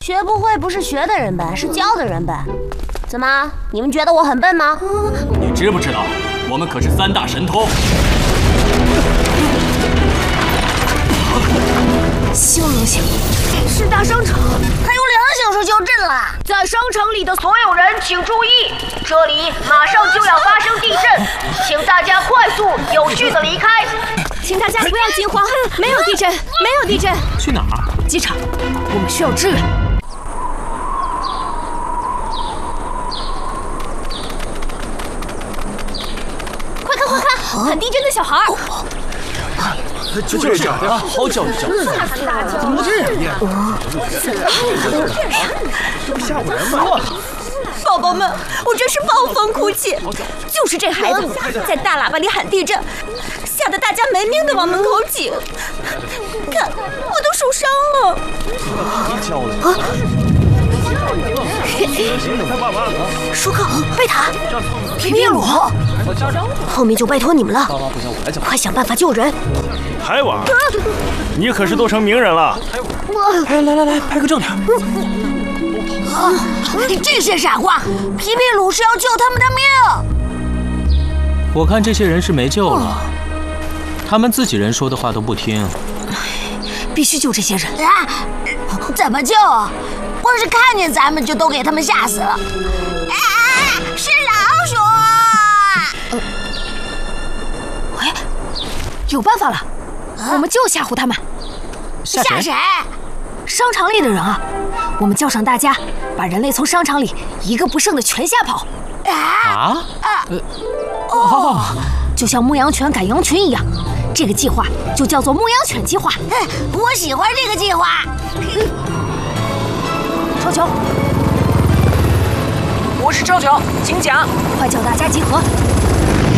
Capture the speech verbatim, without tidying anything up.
学不会不是学的人笨，是教的人笨。怎么，你们觉得我很笨吗？ 你知不知道，我们可是三大神通。 休能行！ 是大商场，还有两个小时就要震了。 在商场里的所有人请注意，这里马上就要发生地震，请大家快速有序的离开。 请大家不要惊慌，没有地震，没有地震。 去哪儿？ 机场，我们需要支援。快看快看，喊地震的小孩。 就是这样啊，好教育教育。怎么这样？吓唬人吗？ 宝宝们，我真是爆疯哭泣。就是这孩子在大喇叭里喊地震，吓得大家没命的往门口挤。看，我都受伤了。 别叫了。 舒克、贝塔、皮皮鲁，后面就拜托你们了，快想办法救人。 海瓦，你可是都成名人了。 哎，来来来，拍个正脸。 啊！这些傻瓜，皮皮鲁是要救他们的命。 我看这些人是没救了，他们自己人说的话都不听。 必须救这些人。 啊！怎么救？光是看见咱们就都给他们吓死了。啊！是老鼠！ 呃，哎，有办法了，啊、我们就吓唬他们。 吓谁？ 商场里的人啊，我们叫上大家，把人类从商场里一个不剩的全吓跑。 啊？啊？呃， 哦，就像牧羊犬赶羊群一样，这个计划就叫做牧羊犬计划。 我喜欢这个计划。 超球， 我是超球，请讲。 快叫大家集合！